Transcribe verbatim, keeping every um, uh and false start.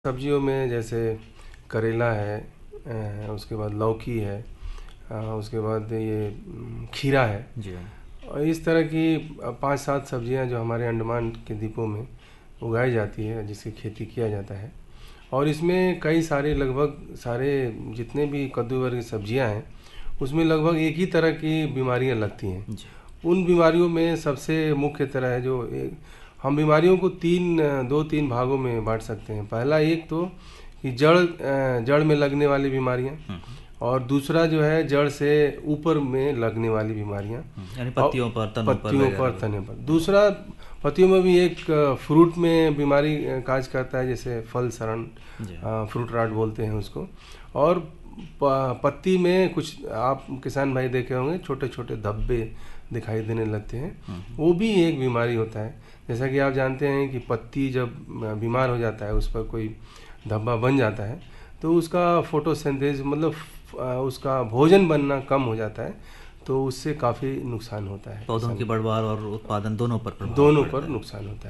सब्जियों में जैसे करेला है, अ, उसके बाद लौकी है, अ, उसके बाद ये उम, खीरा है। जी हाँ। और इस तरह की पाँच सात सब्जियां जो हमारे अंडमान के द्वीपों में उगाई जाती है, जिसकी खेती किया जाता है। और इसमें कई सारे लगभग सारे जितने भी कद्दू वर्ग की सब्जियां हैं, उसमें लगभग एक ही तरह की बीमारियां लगती हैं। जी। उन बीमारियों में सबसे मुख्य तरह है जो एक, हम बीमारियों को तीन अ, दो तीन भागों में बांट सकते हैं। पहला एक तो कि जड़ अ, जड़ में लगने वाली बीमारियां, हम्म, हम्म, और दूसरा जो है जड़ से ऊपर में लगने वाली बीमारियां, हम्म, यानी और पत्तियों पर, तनों पर पत्तियों वगैरह पर, भी। तने पर। दूसरा, पत्तियों में भी एक अ, फ्रूट में बीमारी अ, काज करता है, जैसे फल सड़न, जी हाँ। अ, फ्रूट राट बोलते हैं उसको। और प- पत्ती में कुछ आप किसान भाई देखे होंगे, छोटे छोटे धब्बे दिखाई देने लगते हैं, हम्म, हम्म, वो भी एक बीमारी होता है। जैसा कि आप जानते हैं कि पत्ती जब अ, बीमार हो जाता है, उस पर कोई धब्बा बन जाता है, तो उसका फोटोसिंथेसिस मतलब अ, उसका भोजन बनना कम हो जाता है, तो उससे काफ़ी नुकसान होता है पौधों किसान की को। बढ़वार और उत्पादन दोनों पर प्रभाव दोनों पड़ता पर है। नुकसान होता है।